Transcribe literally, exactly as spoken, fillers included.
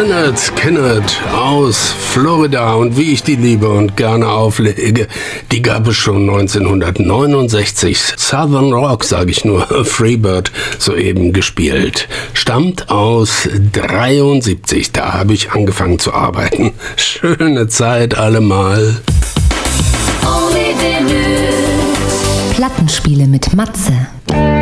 Lynyrd Skynyrd aus Florida, und wie ich die liebe und gerne auflege, die gab es schon neunzehnhundertneunundsechzig. Southern Rock, sage ich nur, Freebird, soeben gespielt. Stammt aus dreiundsiebzig, da habe ich angefangen zu arbeiten. Schöne Zeit allemal. Plattenspiele mit Matze.